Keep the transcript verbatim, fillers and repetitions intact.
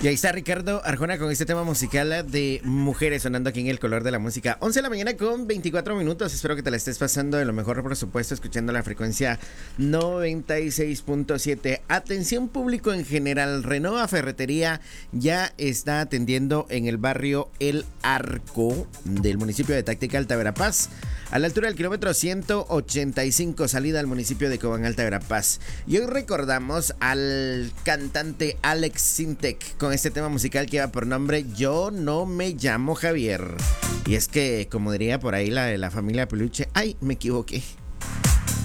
Y ahí está Ricardo Arjona con este tema musical de mujeres sonando aquí en El Color de la Música. once de la mañana con veinticuatro minutos. Espero que te la estés pasando de lo mejor, por supuesto, escuchando la frecuencia noventa y seis punto siete. Atención público en general. Renova Ferretería ya está atendiendo en el barrio El Arco del municipio de Táctica, Alta Verapaz, a la altura del kilómetro ciento ochenta y cinco, salida al municipio de Cobán, Alta Verapaz. Y hoy recordamos al cantante Alex Sintek con este tema musical que va por nombre Yo no me llamo Javier. Y es que, como diría por ahí la de la familia Peluche, ¡ay, me equivoqué!